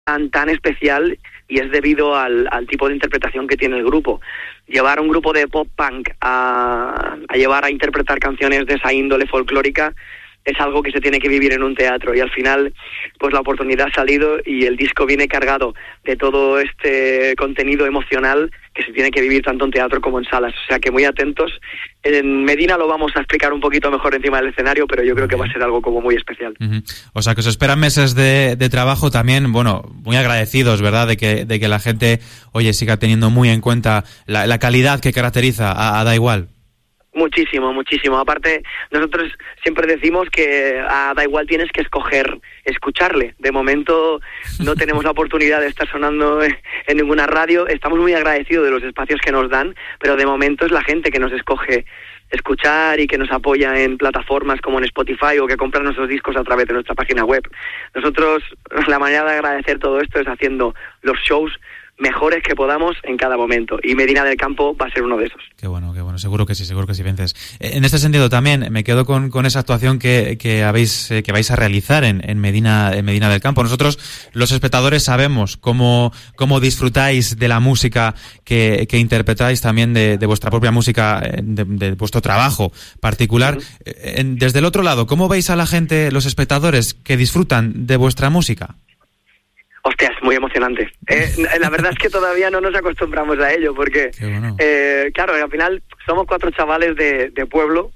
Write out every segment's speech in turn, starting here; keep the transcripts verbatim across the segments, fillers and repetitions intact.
tan, tan especial, y es debido al, al tipo de interpretación que tiene el grupo. Llevar a un grupo de pop punk a, a llevar a interpretar canciones de esa índole folclórica es algo que se tiene que vivir en un teatro, y al final pues la oportunidad ha salido y el disco viene cargado de todo este contenido emocional que se tiene que vivir tanto en teatro como en salas, o sea que muy atentos. En Medina lo vamos a explicar un poquito mejor encima del escenario, pero yo creo que va a ser algo como muy especial. Uh-huh. O sea que os esperan meses de, de trabajo también, bueno, muy agradecidos, ¿verdad? De que, de que la gente, oye, siga teniendo muy en cuenta la, la calidad que caracteriza a, a Da Igual. Muchísimo, muchísimo. Aparte, nosotros siempre decimos que a Da Igual tienes que escoger escucharle. De momento no tenemos la oportunidad de estar sonando en ninguna radio. Estamos muy agradecidos de los espacios que nos dan, pero de momento es la gente que nos escoge escuchar y que nos apoya en plataformas como en Spotify, o que compran nuestros discos a través de nuestra página web. Nosotros, la manera de agradecer todo esto es haciendo los shows mejores que podamos en cada momento, y Medina del Campo va a ser uno de esos. Qué bueno, qué bueno, seguro que sí, seguro que sí, Vences. En este sentido también me quedo con, con esa actuación que, que habéis eh, que vais a realizar en, en Medina en Medina del Campo. Nosotros, los espectadores, sabemos cómo, cómo disfrutáis de la música que, que interpretáis, también de, de vuestra propia música, de, de vuestro trabajo particular. Uh-huh. En, desde el otro lado, ¿cómo veis a la gente, los espectadores, que disfrutan de vuestra música? Hostia, es muy emocionante. Eh, la verdad es que todavía no nos acostumbramos a ello, porque, bueno. eh, claro, al final somos cuatro chavales de, de pueblo,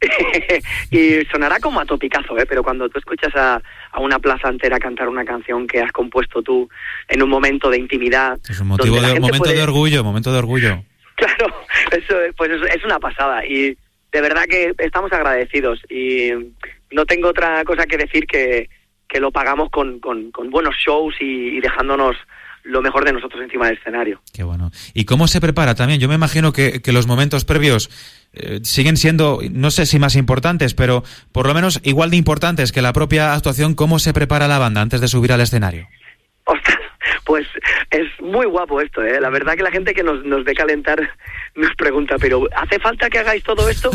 y sonará como a topicazo, ¿eh? Pero cuando tú escuchas a, a una plaza entera cantar una canción que has compuesto tú en un momento de intimidad... Es un motivo de, momento puede... de orgullo, momento de orgullo. Claro, eso pues es, es una pasada, y de verdad que estamos agradecidos, y no tengo otra cosa que decir que... que lo pagamos con, con, con buenos shows y, y dejándonos lo mejor de nosotros encima del escenario. Qué bueno. ¿Y cómo se prepara también? Yo me imagino que, que los momentos previos eh, siguen siendo, no sé si más importantes, pero por lo menos igual de importantes que la propia actuación. ¿Cómo se prepara la banda antes de subir al escenario? Ostras, pues es muy guapo esto, ¿eh? La verdad que la gente que nos, nos ve calentar nos pregunta, ¿pero hace falta que hagáis todo esto?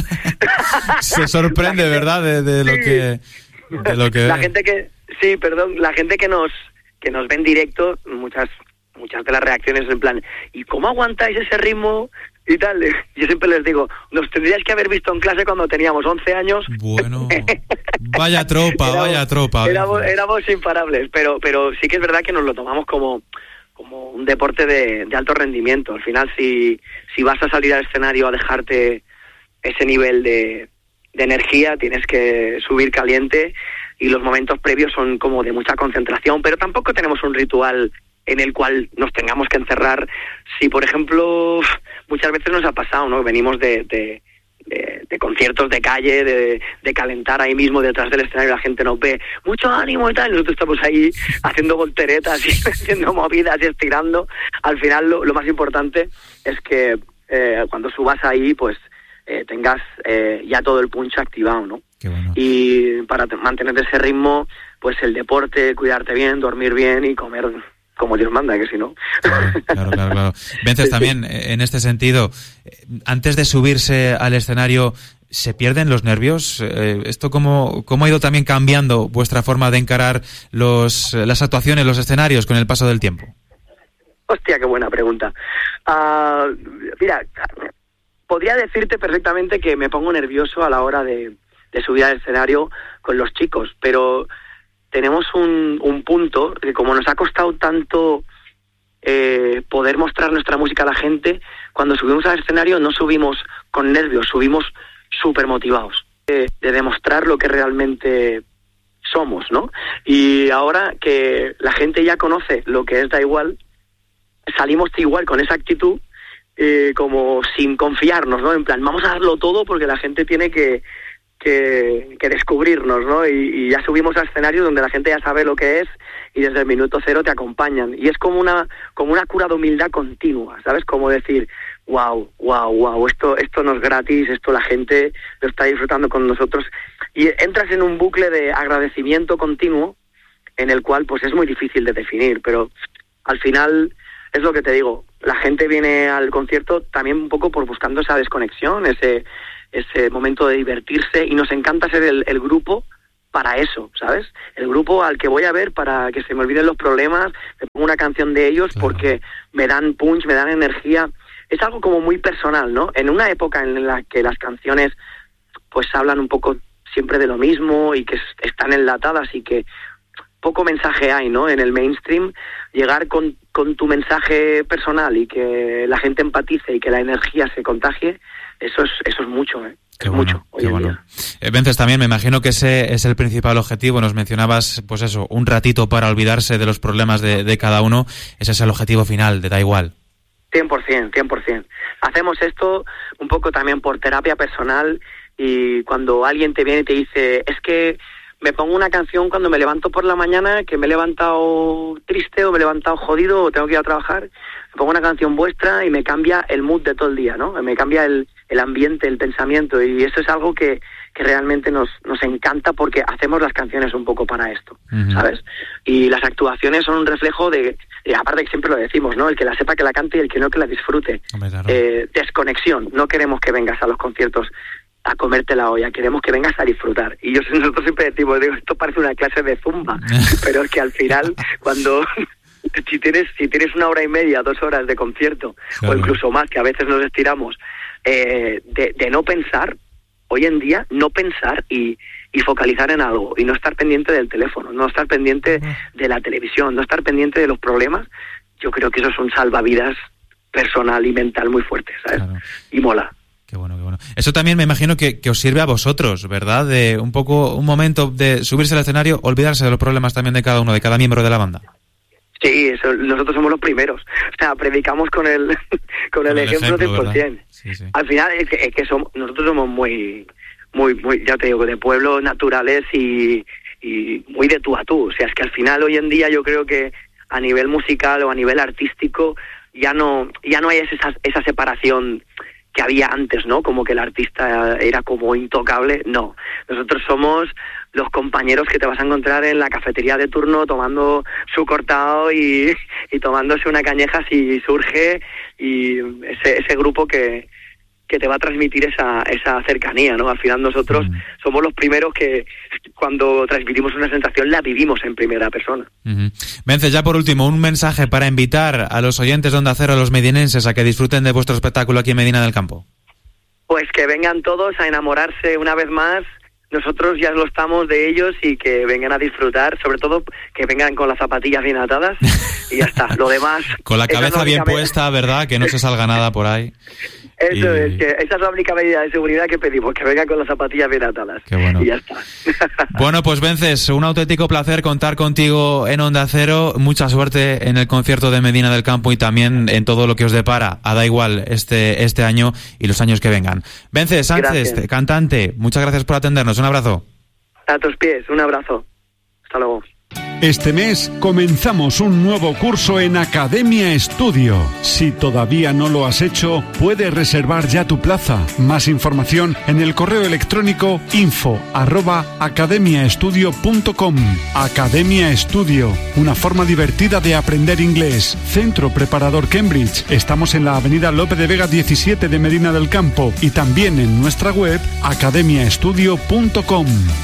Se sorprende, gente, ¿verdad? De, de lo que... De lo que la gente que sí, perdón, la gente que nos que nos ve en directo, muchas muchas de las reacciones en plan, ¿y cómo aguantáis ese ritmo y tal? Yo siempre les digo, nos tendríais que haber visto en clase cuando teníamos once años. Bueno, vaya tropa, éramos, vaya tropa. Éramos, éramos imparables, pero pero sí que es verdad que nos lo tomamos como como un deporte de, de alto rendimiento. Al final, si si vas a salir al escenario a dejarte ese nivel de de energía, tienes que subir caliente, y los momentos previos son como de mucha concentración, pero tampoco tenemos un ritual en el cual nos tengamos que encerrar. Si, por ejemplo, muchas veces nos ha pasado, ¿no? Venimos de, de, de, de conciertos de calle, de, de calentar ahí mismo detrás del escenario, la gente nos ve, mucho ánimo y tal, nosotros estamos ahí haciendo volteretas y haciendo movidas y estirando. Al final lo, lo más importante es que eh, cuando subas ahí, pues Eh, tengas eh, ya todo el punch activado, ¿no? Qué bueno. Y para te- mantener ese ritmo, pues el deporte, cuidarte bien, dormir bien y comer como Dios manda, que si no... Claro, claro, claro. claro. Vences, también en este sentido, antes de subirse al escenario, ¿se pierden los nervios? Eh, ¿Esto cómo, cómo ha ido también cambiando vuestra forma de encarar los, las actuaciones, los escenarios con el paso del tiempo? Hostia, qué buena pregunta. Uh, mira... Podría decirte perfectamente que me pongo nervioso a la hora de, de subir al escenario con los chicos, pero tenemos un, un punto que, como nos ha costado tanto eh, poder mostrar nuestra música a la gente, cuando subimos al escenario no subimos con nervios, subimos súper motivados de, de demostrar lo que realmente somos, ¿no? Y ahora que la gente ya conoce lo que es Da Igual, salimos igual con esa actitud, Eh, como sin confiarnos, ¿no? En plan, vamos a darlo todo porque la gente tiene que que, que descubrirnos, ¿no? Y, y ya subimos al escenario donde la gente ya sabe lo que es, y desde el minuto cero te acompañan. Y es como una como una cura de humildad continua, ¿sabes? Como decir, wow, wow, wow, esto esto no es gratis, esto la gente lo está disfrutando con nosotros. Y entras en un bucle de agradecimiento continuo en el cual pues es muy difícil de definir, pero al final es lo que te digo, la gente viene al concierto también un poco por buscando esa desconexión, ese ese momento de divertirse, y nos encanta ser el, el grupo para eso, ¿sabes? El grupo al que voy a ver para que se me olviden los problemas, me pongo una canción de ellos claro. porque me dan punch, me dan energía. Es algo como muy personal, ¿no? En una época en la que las canciones pues hablan un poco siempre de lo mismo y que están enlatadas y que poco mensaje hay, ¿no? En el mainstream, llegar con, con tu mensaje personal y que la gente empatice y que la energía se contagie, eso es eso es mucho, ¿eh? Qué es bueno, mucho hoy qué en bueno. Día. Eh, Vences, también me imagino que ese es el principal objetivo. Nos mencionabas, pues eso, un ratito para olvidarse de los problemas de, de cada uno. Ese es el objetivo final, de Da Igual. cien por ciento, cien por ciento. Hacemos esto un poco también por terapia personal y cuando alguien te viene y te dice, es que me pongo una canción cuando me levanto por la mañana, que me he levantado triste o me he levantado jodido o tengo que ir a trabajar, me pongo una canción vuestra y me cambia el mood de todo el día, ¿no? Me cambia el, el ambiente, el pensamiento y eso es algo que, que realmente nos, nos encanta porque hacemos las canciones un poco para esto, uh-huh. ¿sabes? Y las actuaciones son un reflejo de, de, aparte que siempre lo decimos, ¿no? El que la sepa que la cante y el que no que la disfrute. Hombre, claro. eh, desconexión, no queremos que vengas a los conciertos a comerte la olla, queremos que vengas a disfrutar. Y yo nosotros siempre decimos, digo, esto parece una clase de zumba, pero es que al final, cuando si tienes si tienes una hora y media, dos horas de concierto, claro. o incluso más, que a veces nos estiramos, eh, de, de no pensar, hoy en día, no pensar y, y focalizar en algo, y no estar pendiente del teléfono, no estar pendiente de la televisión, no estar pendiente de los problemas, yo creo que eso es un salvavidas personal y mental muy fuerte, ¿sabes? Claro. Y mola. Qué bueno, qué bueno. Eso también me imagino que, que os sirve a vosotros, ¿verdad? De un poco, un momento de subirse al escenario, olvidarse de los problemas también de cada uno, de cada miembro de la banda. Sí, eso, nosotros somos los primeros. O sea, predicamos con el con el, el ejemplo, ejemplo cien por ciento. Sí, sí. Al final es que, es que somos, nosotros somos muy, muy, muy, ya te digo, de pueblos naturales y, y muy de tú a tú. O sea, es que al final hoy en día yo creo que a nivel musical o a nivel artístico ya no, ya no hay esa, esa separación que había antes, ¿no? Como que el artista era como intocable. No, nosotros somos los compañeros que te vas a encontrar en la cafetería de turno tomando su cortado y, y tomándose una cañeja si surge, y ese, ese grupo que, que te va a transmitir esa, esa cercanía, ¿no? Al final nosotros mm. somos los primeros que cuando transmitimos una sensación la vivimos en primera persona. Uh-huh. Vences, ya por último, un mensaje para invitar a los oyentes de Onda Cero, a los medinenses, a que disfruten de vuestro espectáculo aquí en Medina del Campo. Pues que vengan todos a enamorarse una vez más. Nosotros ya lo estamos de ellos y que vengan a disfrutar, sobre todo que vengan con las zapatillas bien atadas y ya está. Lo demás... Con la cabeza bien puesta, ¿verdad? Que no se salga nada por ahí. Eso y... es, que esa es la única medida de seguridad que pedimos, que vengan con las zapatillas bien atadas. Qué bueno. Y ya está. Bueno, pues Vences, un auténtico placer contar contigo en Onda Cero. Mucha suerte en el concierto de Medina del Campo y también en todo lo que os depara, a Da Igual, este, este año y los años que vengan. Vences Sánchez, gracias. Cantante, muchas gracias por atendernos. Un abrazo. A tus pies, un abrazo. Hasta luego. Este mes comenzamos un nuevo curso en Academia Estudio. Si todavía no lo has hecho, puedes reservar ya tu plaza. Más información en el correo electrónico info arroba academiaestudio punto com. Academia Estudio, una forma divertida de aprender inglés. Centro Preparador Cambridge. Estamos en la avenida Lope de Vega diecisiete de Medina del Campo y también en nuestra web academiaestudio punto com.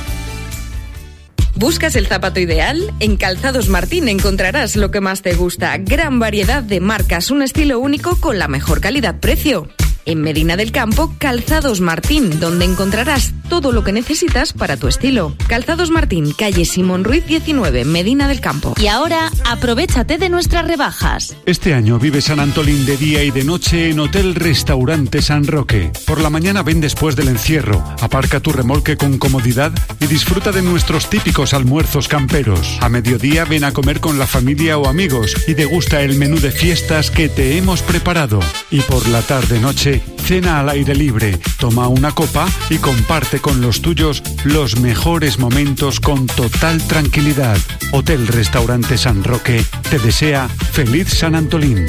¿Buscas el zapato ideal? En Calzados Martín encontrarás lo que más te gusta. Gran variedad de marcas, un estilo único con la mejor calidad-precio. En Medina del Campo, Calzados Martín, donde encontrarás todo lo que necesitas para tu estilo. Calzados Martín, calle Simón Ruiz diecinueve, Medina del Campo. Y ahora, aprovéchate de nuestras rebajas. Este año vive San Antolín de día y de noche en Hotel Restaurante San Roque. Por la mañana ven después del encierro, aparca tu remolque con comodidad y disfruta de nuestros típicos almuerzos camperos. A mediodía ven a comer con la familia o amigos y degusta el menú de fiestas que te hemos preparado. Y por la tarde-noche, cena al aire libre, toma una copa y comparte con los tuyos los mejores momentos con total tranquilidad. Hotel Restaurante San Roque te desea feliz San Antolín.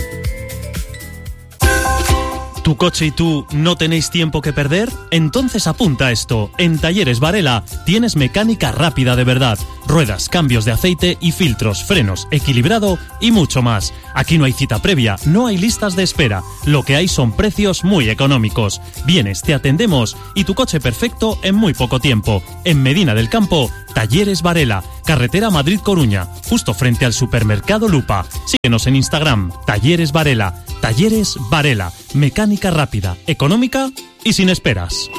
¿Tu coche y tú no tenéis tiempo que perder? Entonces apunta esto. En Talleres Varela tienes mecánica rápida de verdad. Ruedas, cambios de aceite y filtros, frenos, equilibrado y mucho más. Aquí no hay cita previa, no hay listas de espera. Lo que hay son precios muy económicos. Vienes, te atendemos y tu coche perfecto en muy poco tiempo. En Medina del Campo, Talleres Varela, carretera Madrid-Coruña, justo frente al supermercado Lupa. Síguenos en Instagram, Talleres Varela. Talleres Varela, mecánica rápida, económica y sin esperas.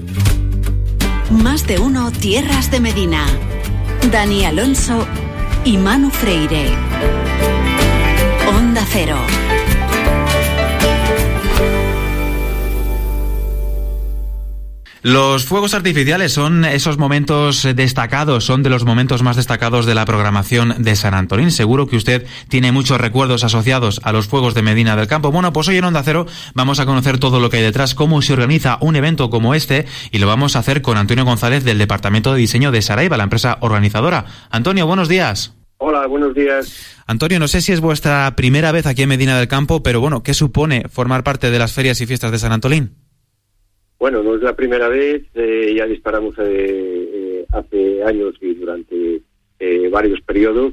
Más de uno Tierras de Medina. Dani Alonso y Manu Freire. Onda Cero. Los fuegos artificiales son esos momentos destacados, son de los momentos más destacados de la programación de San Antolín. Seguro que usted tiene muchos recuerdos asociados a los fuegos de Medina del Campo. Bueno, pues hoy en Onda Cero vamos a conocer todo lo que hay detrás, cómo se organiza un evento como este, y lo vamos a hacer con Antonio González del Departamento de Diseño de Saraiva, la empresa organizadora. Antonio, buenos días. Hola, buenos días. Antonio, no sé si es vuestra primera vez aquí en Medina del Campo, pero bueno, ¿qué supone formar parte de las ferias y fiestas de San Antolín? Bueno, no es la primera vez, eh, ya disparamos eh, eh, hace años y durante eh, varios periodos,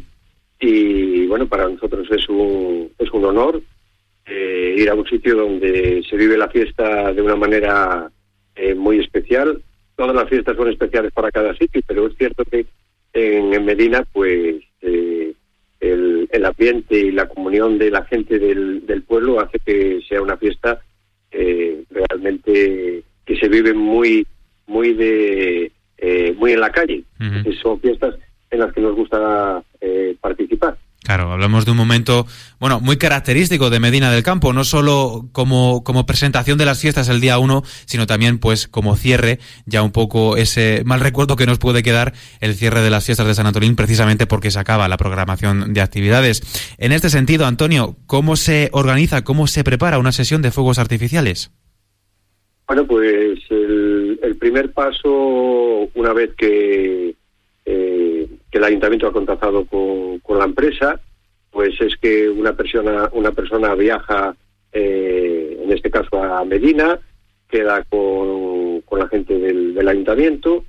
y bueno, para nosotros es un, es un honor eh, ir a un sitio donde se vive la fiesta de una manera eh, muy especial. Todas las fiestas son especiales para cada sitio, pero es cierto que en, en Medina, pues eh, el, el ambiente y la comunión de la gente del, del pueblo hace que sea una fiesta eh, realmente que se vive muy muy de eh, muy en la calle. Uh-huh. Son fiestas en las que nos gusta eh, participar. Claro, hablamos de un momento, bueno, muy característico de Medina del Campo, no solo como como presentación de las fiestas el día uno, sino también pues como cierre, ya un poco ese mal recuerdo que nos puede quedar el cierre de las fiestas de San Antolín, precisamente porque se acaba la programación de actividades. En este sentido, Antonio, ¿cómo se organiza, cómo se prepara una sesión de fuegos artificiales? Bueno, pues el, el primer paso, una vez que, eh, que el ayuntamiento ha contactado con, con la empresa, pues es que una persona una persona viaja, eh, en este caso a Medina, queda con, con la gente del, del ayuntamiento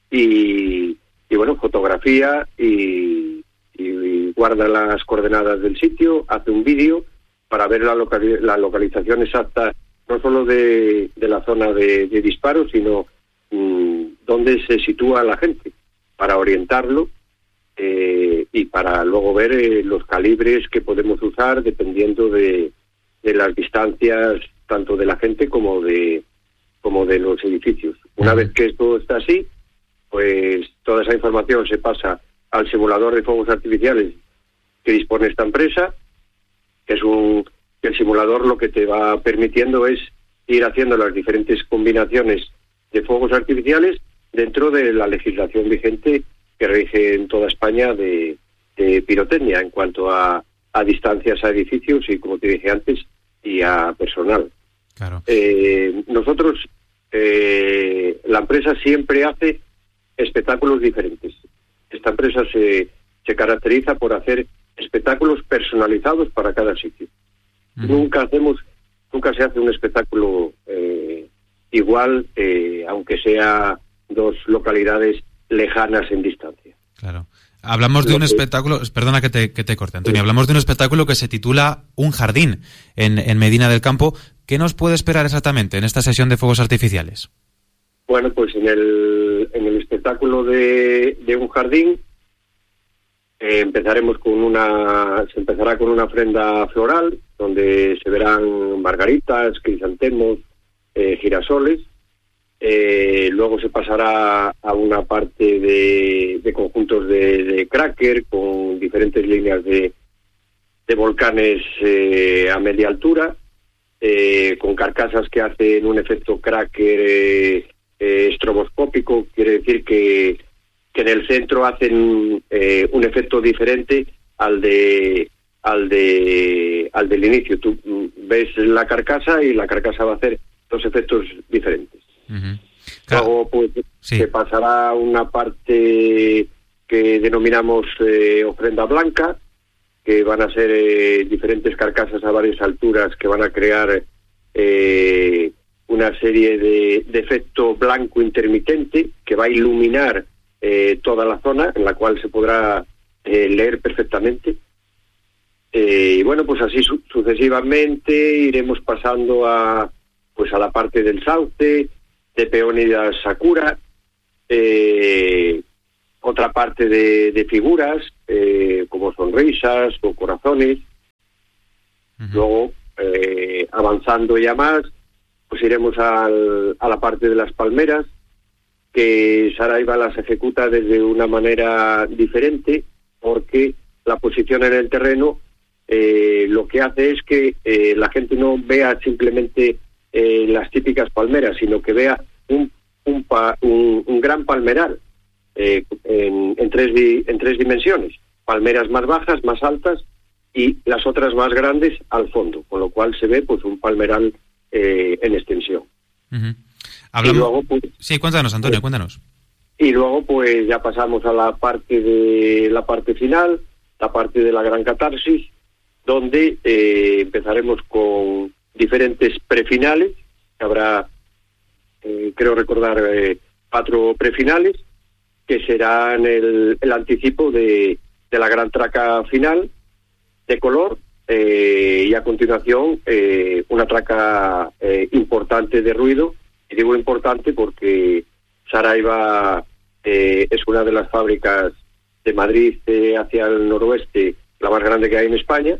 y, y bueno, fotografía y, y guarda las coordenadas del sitio, hace un vídeo para ver la, local, la localización exacta, no solo de, de la zona de, de disparo, sino mmm, dónde se sitúa la gente, para orientarlo eh, y para luego ver eh, los calibres que podemos usar dependiendo de, de las distancias tanto de la gente como de como de los edificios. Una vez que esto está así, pues toda esa información se pasa al simulador de fuegos artificiales que dispone esta empresa, que es un el simulador lo que te va permitiendo es ir haciendo las diferentes combinaciones de fuegos artificiales dentro de la legislación vigente que rige en toda España de, de pirotecnia en cuanto a, a distancias a edificios y, como te dije antes, y a personal. Claro. Eh, nosotros, eh, la empresa siempre hace espectáculos diferentes. Esta empresa se, se caracteriza por hacer espectáculos personalizados para cada sitio. Uh-huh. Nunca hacemos, nunca se hace un espectáculo eh, igual, eh, aunque sea dos localidades lejanas en distancia. Claro. Hablamos de un espectáculo, perdona que te, que te corte, Antonio, hablamos de un espectáculo que se titula Un Jardín en, en Medina del Campo. ¿Qué nos puede esperar exactamente en esta sesión de fuegos artificiales? Bueno, pues en el, en el espectáculo de, de Un Jardín eh, empezaremos con una, se empezará con una ofrenda floral, donde se verán margaritas, crisantemos, eh, girasoles. Eh, luego se pasará a una parte de, de conjuntos de, de cracker con diferentes líneas de, de volcanes eh, a media altura, eh, con carcasas que hacen un efecto cracker eh, eh, estroboscópico, quiere decir que, que en el centro hacen eh, un efecto diferente al de al de al del inicio. Tú ves la carcasa y la carcasa va a hacer dos efectos diferentes. Uh-huh. Claro. Luego pues sí. Se pasará a una parte que denominamos eh, ofrenda blanca, que van a ser eh, diferentes carcasas a varias alturas que van a crear eh, una serie de, de efecto blanco intermitente que va a iluminar eh, toda la zona, en la cual se podrá eh, leer perfectamente. Eh, y bueno, pues así su- sucesivamente iremos pasando a pues a la parte del sauce, de peónidas sakura, eh, otra parte de, de figuras, eh, como sonrisas o corazones. Uh-huh. Luego, eh, avanzando ya más, pues iremos al, a la parte de las palmeras, que Saraiva las ejecuta desde una manera diferente, porque la posición en el terreno eh, lo que hace es que eh, la gente no vea simplemente eh, las típicas palmeras, sino que vea un, un, pa, un, un gran palmeral eh, en, en, tres di, en tres dimensiones, palmeras más bajas, más altas, y las otras más grandes al fondo, con lo cual se ve pues un palmeral eh, en extensión. Uh-huh. Hablamos... Y luego, pues, sí, cuéntanos, Antonio, pues, cuéntanos. Y luego pues ya pasamos a la parte de la parte final, la parte de la gran catarsis, donde eh, empezaremos con diferentes prefinales, que habrá, eh, creo recordar, eh, cuatro prefinales, que serán el, el anticipo de, de la gran traca final, de color, eh, y a continuación eh, una traca eh, importante de ruido. Y digo importante porque Saraiva eh, es una de las fábricas de Madrid eh, hacia el noroeste, la más grande que hay en España,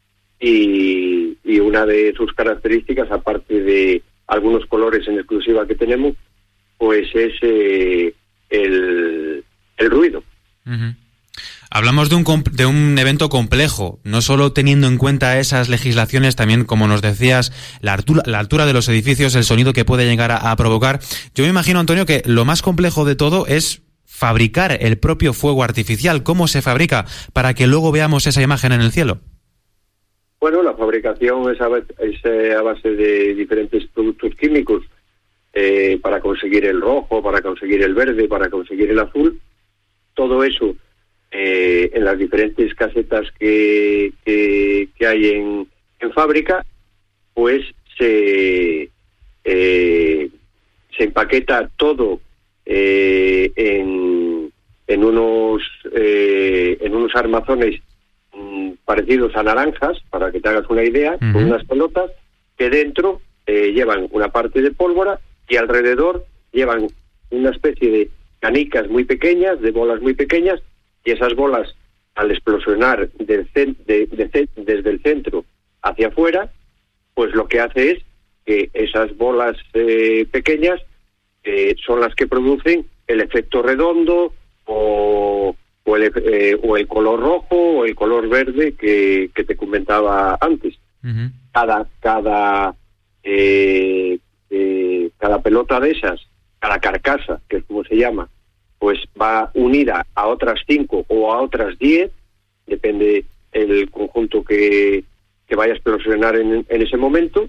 y, y una de sus características, aparte de algunos colores en exclusiva que tenemos, pues es eh, el, el ruido. Uh-huh. Hablamos de un, de un evento complejo, no solo teniendo en cuenta esas legislaciones, también, como nos decías, la altura, la altura de los edificios, el sonido que puede llegar a, a provocar. Yo me imagino, Antonio, que lo más complejo de todo es fabricar el propio fuego artificial. ¿Cómo se fabrica para que luego veamos esa imagen en el cielo? Bueno, la fabricación es a, es a base de diferentes productos químicos eh, para conseguir el rojo, para conseguir el verde, para conseguir el azul. Todo eso Eh, en las diferentes casetas que, que, que hay en, en fábrica, pues se, eh, se empaqueta todo eh, en, en unos eh, en unos armazones mm, parecidos a naranjas, para que te hagas una idea, uh-huh. con unas pelotas que dentro eh, llevan una parte de pólvora y alrededor llevan una especie de canicas muy pequeñas, de bolas muy pequeñas. Y esas bolas, al explosionar del cent- de, de, de, desde el centro hacia afuera, pues lo que hace es que esas bolas eh, pequeñas eh, son las que producen el efecto redondo o, o, el, eh, o el color rojo o el color verde que, que te comentaba antes. Uh-huh. Cada cada eh, eh, cada pelota de esas, cada carcasa, que es como se llama, pues va unida a otras cinco o a otras diez, depende el conjunto que, que vaya a explosionar en, en ese momento.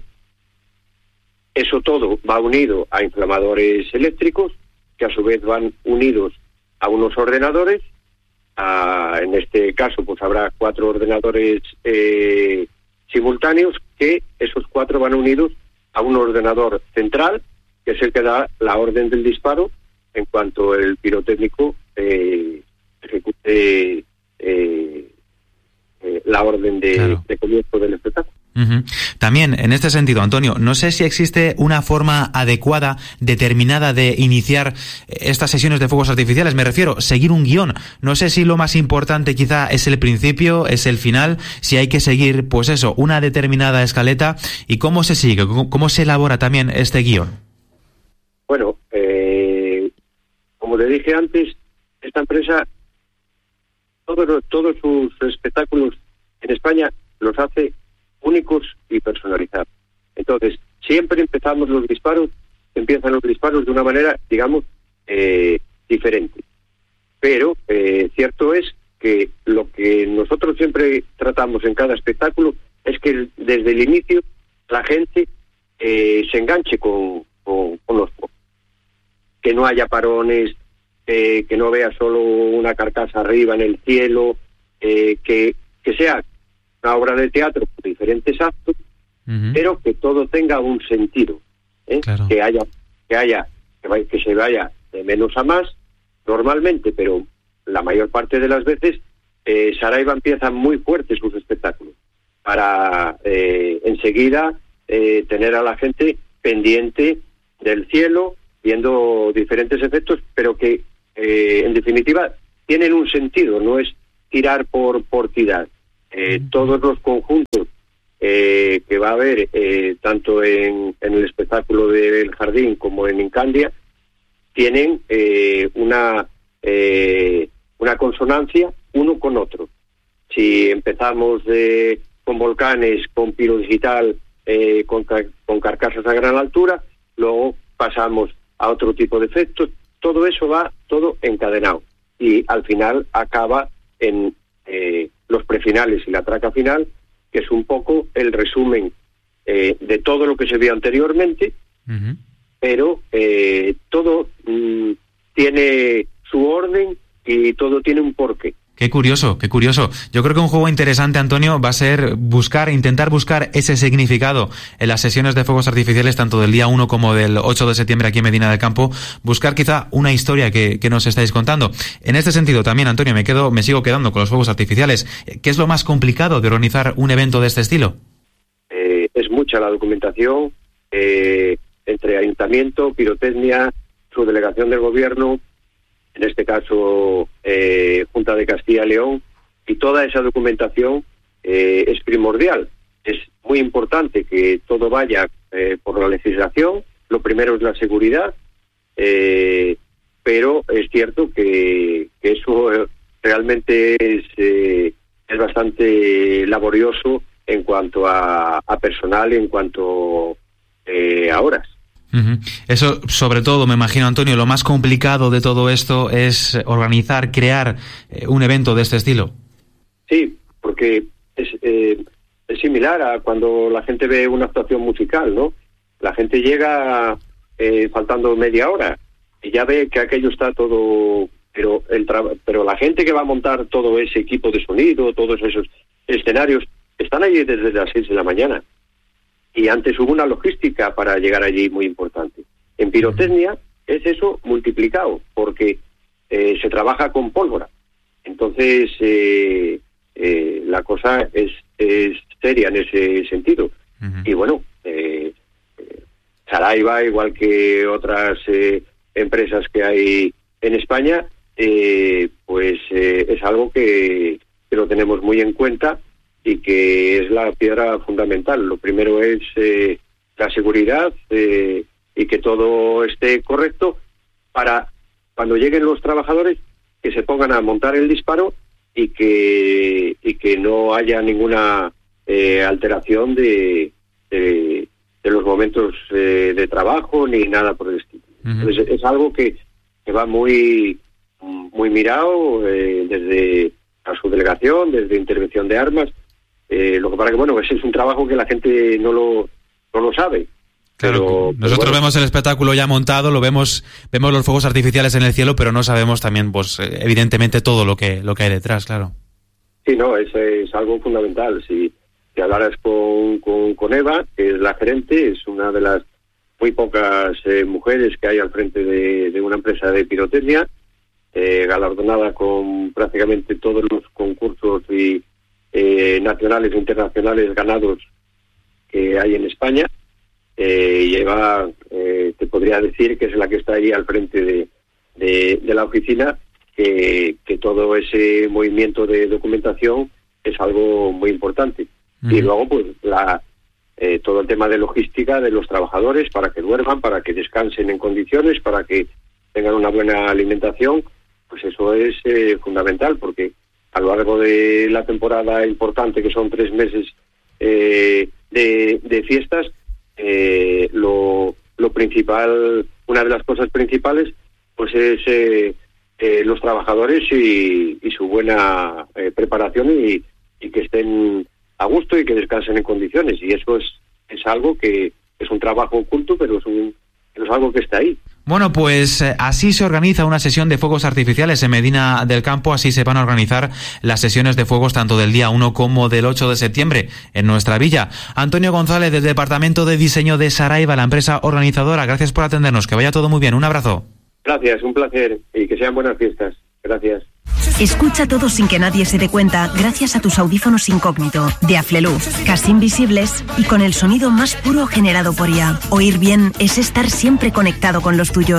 Eso todo va unido a inflamadores eléctricos, que a su vez van unidos a unos ordenadores. A, en este caso, pues habrá cuatro ordenadores eh, simultáneos, que esos cuatro van unidos a un ordenador central, que es el que da la orden del disparo, en cuanto el pirotécnico eh, ejecute eh, eh, la orden de, claro. de comienzo del espectáculo. Uh-huh. También, en este sentido, Antonio, no sé si existe una forma adecuada, determinada, de iniciar estas sesiones de fuegos artificiales. Me refiero, seguir un guión. No sé si lo más importante quizá es el principio, es el final, si hay que seguir, pues eso, una determinada escaleta. ¿Y cómo se sigue? ¿Cómo, cómo se elabora también este guión? Bueno, eh... como te dije antes, esta empresa, todos, todos sus espectáculos en España los hace únicos y personalizados. Entonces, siempre empezamos los disparos, empiezan los disparos de una manera, digamos, eh, diferente. Pero eh, cierto es que lo que nosotros siempre tratamos en cada espectáculo es que desde el inicio la gente eh, se enganche con, con, con los juegos. Que no haya parones, eh, que no vea solo una carcasa arriba en el cielo, eh, que, que sea una obra de teatro con diferentes actos, uh-huh. pero que todo tenga un sentido, ¿eh? Claro. que haya que haya que, vaya, que se vaya de menos a más normalmente, pero la mayor parte de las veces eh, Saraiva empieza muy fuerte sus espectáculos para eh, enseguida eh, tener a la gente pendiente del cielo, viendo diferentes efectos, pero que eh, en definitiva tienen un sentido, no es tirar por, por tirar. Eh, todos los conjuntos eh, que va a haber, eh, tanto en, en el espectáculo del Jardín como en Incandia, tienen eh, una, eh, una consonancia uno con otro. Si empezamos de, con volcanes, con piro digital, eh, con, con carcasas a gran altura, luego pasamos a otro tipo de efectos, todo eso va todo encadenado y al final acaba en eh, los prefinales y la traca final, que es un poco el resumen eh, de todo lo que se vio anteriormente, uh-huh. pero eh, todo mm, tiene su orden y todo tiene un porqué. Qué curioso, qué curioso. Yo creo que un juego interesante, Antonio, va a ser buscar, intentar buscar ese significado en las sesiones de fuegos artificiales, tanto del día uno como del ocho de septiembre aquí en Medina del Campo, buscar quizá una historia que, que nos estáis contando. En este sentido también, Antonio, me quedo, me sigo quedando con los fuegos artificiales. ¿Qué es lo más complicado de organizar un evento de este estilo? Eh, es mucha la documentación, eh, entre ayuntamiento, pirotecnia, su delegación del gobierno, en este caso eh, Junta de Castilla y León, y toda esa documentación eh, es primordial. Es muy importante que todo vaya eh, por la legislación. Lo primero es la seguridad, eh, pero es cierto que, que eso realmente es, eh, es bastante laborioso en cuanto a, a personal y en cuanto eh, a horas. Uh-huh. Eso, sobre todo, me imagino, Antonio, lo más complicado de todo esto es organizar, crear eh, un evento de este estilo. Sí, porque es, eh, es similar a cuando la gente ve una actuación musical, ¿no? La gente llega eh, faltando media hora y ya ve que aquello está todo, pero el tra- pero la gente que va a montar todo ese equipo de sonido, todos esos escenarios, están allí desde las seis de la mañana. Y antes hubo una logística para llegar allí muy importante. En pirotecnia es eso multiplicado, porque eh, se trabaja con pólvora. Entonces, eh, eh, la cosa es, es seria en ese sentido. Uh-huh. Y bueno, eh, eh, Saraiva, igual que otras eh, empresas que hay en España, eh, pues eh, es algo que, que lo tenemos muy en cuenta, y que es la piedra fundamental. Lo primero es eh, la seguridad eh, y que todo esté correcto para cuando lleguen los trabajadores que se pongan a montar el disparo y que y que no haya ninguna eh, alteración de, de, de los momentos eh, de trabajo ni nada por el estilo. Uh-huh. Entonces, es algo que, que va muy, muy mirado eh, desde a su delegación, desde intervención de armas. Eh, lo que pasa que, bueno, ese es un trabajo que la gente no lo no lo sabe. Claro, pero, nosotros pero bueno, vemos el espectáculo ya montado, lo vemos vemos los fuegos artificiales en el cielo, pero no sabemos también, pues, evidentemente todo lo que lo que hay detrás, claro. Sí, no, es, es algo fundamental. Si, si hablaras con, con, con Eva, que es la gerente, es una de las muy pocas eh, mujeres que hay al frente de, de una empresa de pirotecnia, eh, galardonada con prácticamente todos los concursos y Eh, nacionales e internacionales ganados que hay en España, eh, y Eva eh, te podría decir que es la que está ahí al frente de, de, de la oficina, que, que todo ese movimiento de documentación es algo muy importante. Uh-huh. Y luego pues la eh, todo el tema de logística de los trabajadores para que duerman, para que descansen en condiciones, para que tengan una buena alimentación, pues eso es eh, fundamental, porque a lo largo de la temporada importante, que son tres meses eh, de, de fiestas, eh, lo, lo principal, una de las cosas principales, pues es eh, eh, los trabajadores y, y su buena eh, preparación y, y que estén a gusto y que descansen en condiciones. Y eso es, es algo que es un trabajo oculto, pero es, un, es algo que está ahí. Bueno, pues eh, así se organiza una sesión de fuegos artificiales en Medina del Campo, así se van a organizar las sesiones de fuegos tanto del día uno como del ocho de septiembre en nuestra villa. Antonio González, del Departamento de Diseño de Saraiva, la empresa organizadora, gracias por atendernos, que vaya todo muy bien, un abrazo. Gracias, un placer, y que sean buenas fiestas. Gracias. Escucha todo sin que nadie se dé cuenta gracias a tus audífonos incógnito de Aflelu, casi invisibles y con el sonido más puro generado por I A. Oír bien es estar siempre conectado con los tuyos.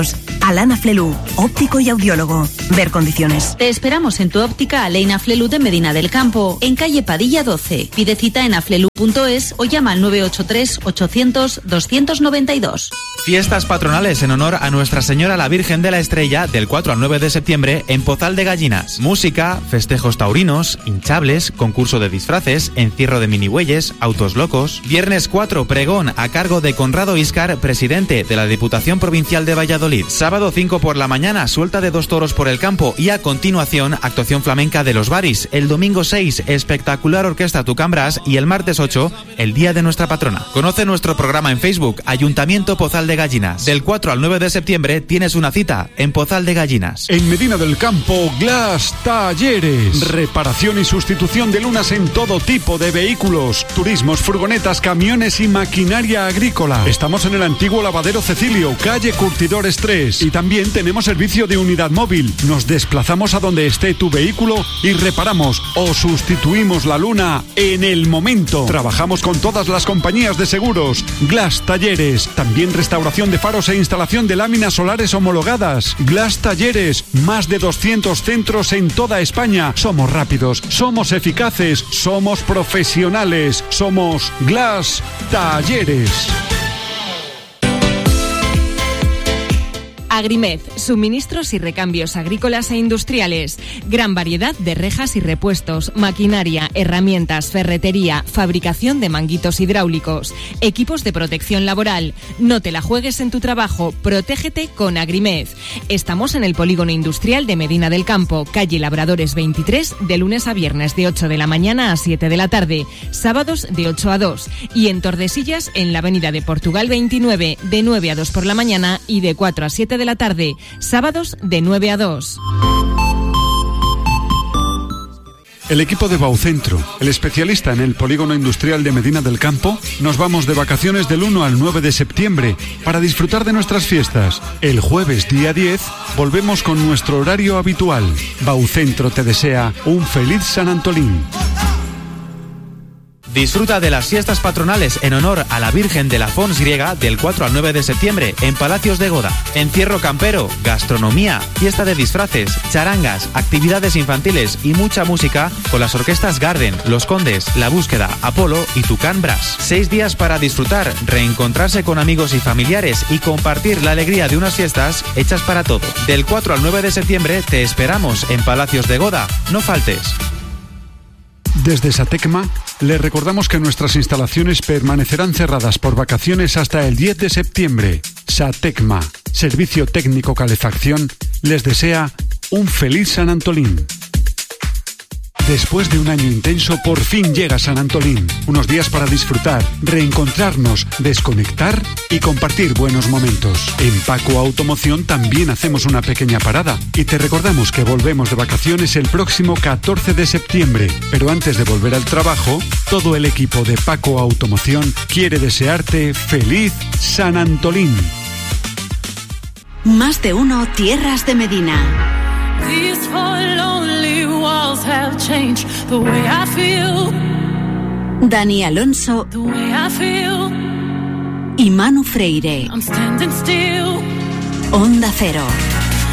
Alana Flelú, óptico y audiólogo. Ver condiciones. Te esperamos en tu óptica Aleina Flelú de Medina del Campo, en calle Padilla doce. Pide cita en aflelu punto es o llama al nueve ocho tres ochocientos doscientos noventa y dos. Fiestas patronales en honor a Nuestra Señora la Virgen de la Estrella del cuatro al nueve de septiembre en Pozal de Gallinas. Música, festejos taurinos, hinchables, concurso de disfraces, encierro de minibueyes, autos locos. Viernes cuatro, pregón a cargo de Conrado Íscar, presidente de la Diputación Provincial de Valladolid. Sábado cinco por la mañana, suelta de dos toros por el campo y a continuación actuación flamenca de los Baris. El domingo seis, espectacular orquesta Tucambras y el martes ocho, el día de nuestra patrona. Conoce nuestro programa en Facebook, Ayuntamiento Pozal de Gallinas. Del cuatro al nueve de septiembre tienes una cita en Pozal de Gallinas. En Medina del Campo, Glass Talleres. Reparación y sustitución de lunas en todo tipo de vehículos, turismos, furgonetas, camiones y maquinaria agrícola. Estamos en el antiguo lavadero Cecilio, calle Curtidores tres. Y también tenemos servicio de unidad móvil. Nos desplazamos a donde esté tu vehículo y reparamos o sustituimos la luna en el momento. Trabajamos con todas las compañías de seguros. Glass Talleres. También restauración de faros e instalación de láminas solares homologadas. Glass Talleres. Más de doscientos centros en toda España. Somos rápidos, somos eficaces, somos profesionales. Somos Glass Talleres. Agrimed, suministros y recambios agrícolas e industriales. Gran variedad de rejas y repuestos, maquinaria, herramientas, ferretería, fabricación de manguitos hidráulicos, equipos de protección laboral. No te la juegues en tu trabajo, protégete con Agrimed. Estamos en el polígono industrial de Medina del Campo, calle Labradores veintitrés, de lunes a viernes de ocho de la mañana a siete de la tarde, sábados de ocho a dos, y en Tordesillas en la avenida de Portugal veintinueve, de nueve a dos por la mañana y de cuatro a siete de la tarde, sábados de nueve a dos. El equipo de Baucentro, el especialista en el polígono industrial de Medina del Campo, nos vamos de vacaciones del uno al nueve de septiembre para disfrutar de nuestras fiestas. El jueves día diez volvemos con nuestro horario habitual. Baucentro te desea un feliz San Antolín. Disfruta de las fiestas patronales en honor a la Virgen de la Fons Griega del cuatro al nueve de septiembre en Palacios de Goda. Encierro campero, gastronomía, fiesta de disfraces, charangas, actividades infantiles y mucha música con las orquestas Garden, Los Condes, La Búsqueda, Apolo y Tucán Brass. Seis días para disfrutar, reencontrarse con amigos y familiares y compartir la alegría de unas fiestas hechas para todos. Del cuatro al nueve de septiembre te esperamos en Palacios de Goda. No faltes. Desde Satecma, le recordamos que nuestras instalaciones permanecerán cerradas por vacaciones hasta el diez de septiembre. Satecma, Servicio Técnico Calefacción, les desea un feliz San Antolín. Después de un año intenso, por fin llega San Antolín. Unos días para disfrutar, reencontrarnos, desconectar y compartir buenos momentos. En Paco Automoción también hacemos una pequeña parada y te recordamos que volvemos de vacaciones el próximo catorce de septiembre. Pero antes de volver al trabajo, todo el equipo de Paco Automoción quiere desearte feliz San Antolín. Más de uno, Tierras de Medina. Have changed the way I feel. Dani Alonso, the way I feel. Y Manu Freire. I'm standing still. Onda Cero.